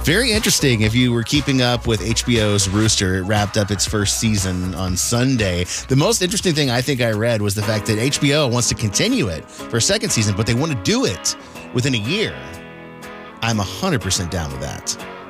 Very interesting. If you were keeping up with HBO's Rooster, it wrapped up its first season on Sunday. The most interesting thing I think I read was the fact that HBO wants to continue it for a second season, but they want to do it within a year. I'm 100% down with that.